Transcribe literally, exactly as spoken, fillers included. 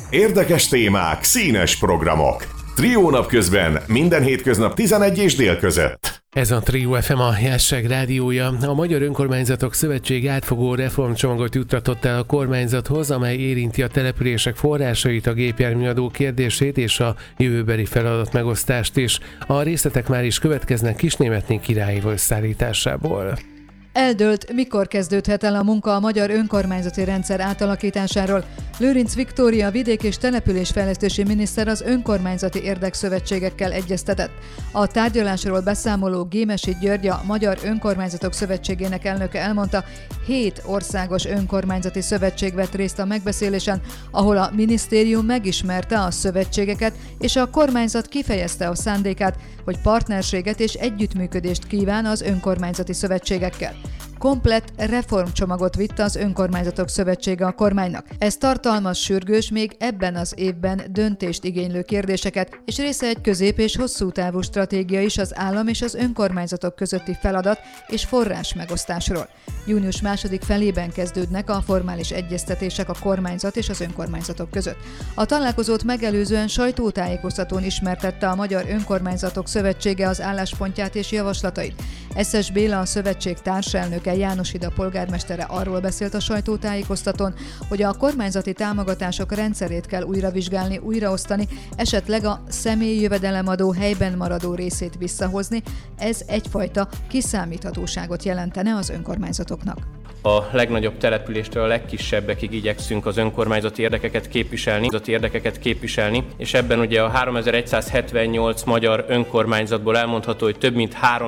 Érdekes témák, színes programok. Trió napközben minden hétköznap tizenegy és dél között. Ez a Trió ef em, a Jásság rádiója. A Magyar Önkormányzatok Szövetség átfogó reformcsomagot juttatott el a kormányzathoz, amely érinti a települések forrásait, a gépjárműadó kérdését és a jövőbeli feladatmegosztást is. A részletek már is következnek Kisnémetné királyi összeállításából. Eldőlt, mikor kezdődhet el a munka a magyar önkormányzati rendszer átalakításáról. Lőrinc Viktória vidék- és településfejlesztési miniszter az önkormányzati érdekszövetségekkel egyeztetett. A tárgyalásról beszámoló Gémesi György, a Magyar Önkormányzatok Szövetségének elnöke elmondta, hét országos önkormányzati szövetség vett részt a megbeszélésen, ahol a minisztérium megismerte a szövetségeket, és a kormányzat kifejezte a szándékát, hogy partnerséget és együttműködést kíván az önkormányzati szövetségekkel. Komplett reformcsomagot vitt az Önkormányzatok Szövetsége a kormánynak. Ez tartalmaz sürgős, még ebben az évben döntést igénylő kérdéseket, és része egy közép- és hosszú távú stratégia is az állam és az önkormányzatok közötti feladat és forrás megosztásról. Június második felében kezdődnek a formális egyeztetések a kormányzat és az önkormányzatok között. A találkozót megelőzően sajtótájékoztatón ismertette a Magyar Önkormányzatok Szövetsége az álláspontját és javaslatait. Eszes Béla, a szövetség társelnöke, János Ida polgármestere arról beszélt a sajtótájékoztatón, hogy a kormányzati támogatások rendszerét kell újra vizsgálni, újraosztani, esetleg a személyi jövedelemadó helyben maradó részét visszahozni. Ez egyfajta kiszámíthatóságot jelentene az önkormányzatoknak. A legnagyobb településtől a legkisebbekig igyekszünk az önkormányzati érdekeket képviselni, az érdekeket képviselni, és ebben ugye a háromezer-egyszázhetvennyolc magyar önkormányzatból elmondható, hogy több mint három